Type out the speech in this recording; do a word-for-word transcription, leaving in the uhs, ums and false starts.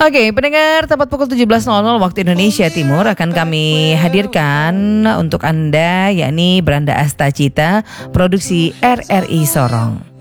Oke, pendengar, tepat pukul tujuh belas nol nol waktu Indonesia Timur akan kami hadirkan untuk Anda yakni Beranda Astacita, produksi R R I Sorong.